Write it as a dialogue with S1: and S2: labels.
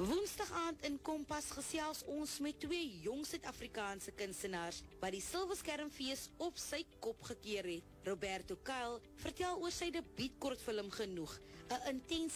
S1: Woensdag aand in Kompas gesels ons met twee jong Suid-Afrikaanse kunstenaars wat die Silverskermfees op sy kop gekeer het. Roberto Kyle vertel oor sy debuutkortfilm Genoeg, 'n intense